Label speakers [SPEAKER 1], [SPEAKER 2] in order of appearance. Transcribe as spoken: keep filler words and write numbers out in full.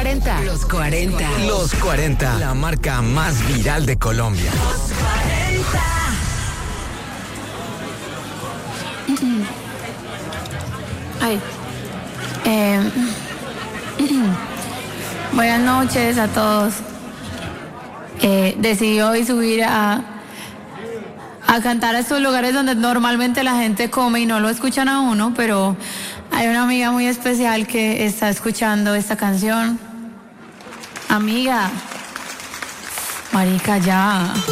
[SPEAKER 1] cuarenta.
[SPEAKER 2] Los cuarenta.
[SPEAKER 3] Los cuarenta, la marca más viral de Colombia.
[SPEAKER 2] Los cuarenta.
[SPEAKER 4] Ay. Eh, buenas noches a todos. Eh, decidí hoy subir a, a cantar a estos lugares donde normalmente la gente come y no lo escuchan a uno, pero hay una amiga muy especial que está escuchando esta canción. Amiga, marica, ya.